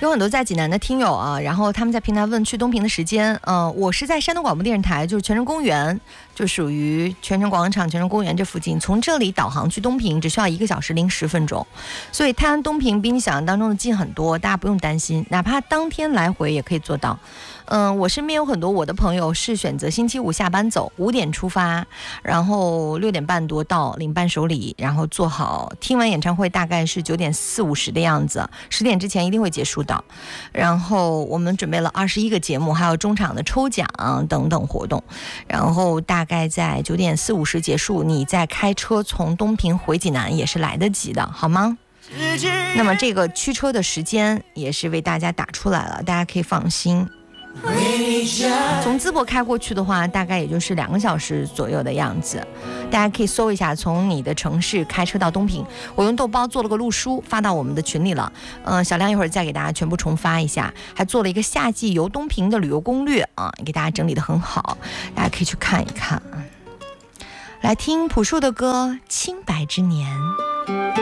有很多在济南的听友啊，然后他们在平台问去东平的时间。我是在山东广播电视台，就是泉城公园，就属于泉城广场、泉城公园这附近。从这里导航去东平只需要1个小时零10分钟，所以泰安东平比你想象当中的近很多，大家不用担心，哪怕当天来回也可以做到。我身边有很多我的朋友是选择星期五下班走，5点出发，然后6点半多到领伴手礼，然后做好听完演唱会大概是9点40-50的样子，10点之前一定会结束的。然后我们准备了21个节目，还有中场的抽奖等等活动，然后大概在9点40-50结束，你再开车从东平回济南也是来得及的，好吗？那么这个驱车的时间也是为大家打出来了，大家可以放心。从淄博开过去的话，大概也就是2个小时左右的样子，大家可以搜一下，从你的城市开车到东平。我用豆包做了个录书发到我们的群里了，小亮一会儿再给大家全部重发一下，还做了一个夏季游东平的旅游攻略啊，给大家整理得很好，大家可以去看一看。来听朴树的歌《清白之年》。